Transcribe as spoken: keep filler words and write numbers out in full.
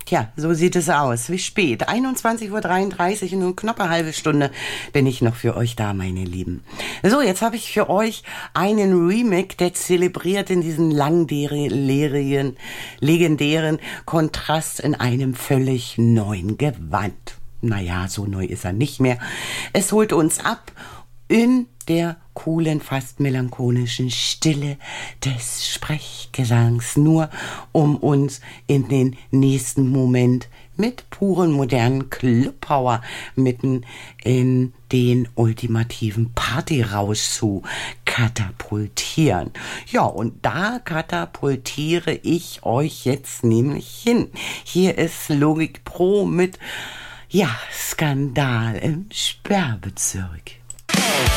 Tja, so sieht es aus. Wie spät? einundzwanzig Uhr dreiunddreißig und nur knapp eine halbe Stunde bin ich noch für euch da, meine Lieben. So, jetzt habe ich für euch einen Remix, der zelebriert in diesen langleerigen, legendären Kontrast in einem völlig neuen Gewand. Naja, so neu ist er nicht mehr. Es holt uns ab in der coolen, fast melancholischen Stille des Sprechgesangs, nur um uns in den nächsten Moment mit puren modernen Clubpower mitten in den ultimativen Partyrausch zu katapultieren. Ja, und da katapultiere ich euch jetzt nämlich hin. Hier ist Logik Pro mit, ja, Skandal im Sperrbezirk.